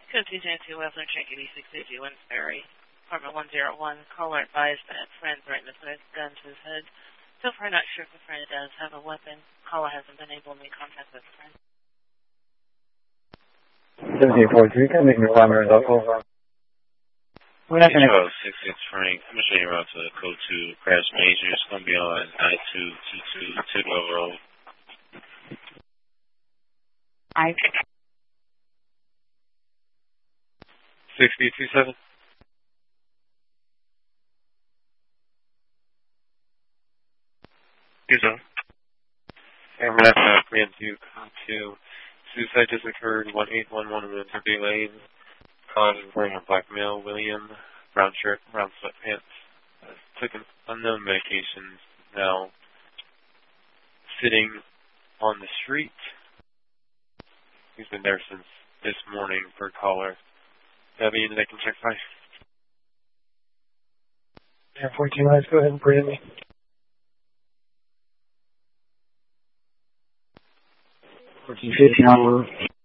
Code 202 Western Cherokee 680 Winsbury, apartment 101. Caller advised that friend threatened to put a gun to his head. So far, not sure if the friend does have a weapon. Caller hasn't been able to make contact with the friend. 1743, can I make an primary local? We're not going to... 66 Frank, I'm going to show you around to code 2, crash major. It's going to be on I-222 Tidwell Road. I... 6027. Good job. And we're going to have Command 2, code 2. Suicide just occurred, 1811 Mississippi Lane. Cause wearing a black male, William, brown shirt, brown sweatpants. Took an unknown medications, now sitting on the street. He's been there since this morning for caller. That'll be in the neck and check 5. Yeah, 14 lines, go ahead and bring me. 1450 on route.